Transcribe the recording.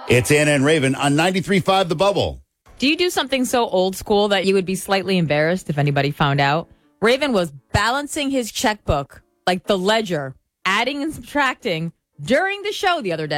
It's Anna and Raven on 93.5 The Bubble. Do you do something so old school that you would be slightly embarrassed if anybody found out? Raven was balancing his checkbook, like the ledger, adding and subtracting during the show the other day.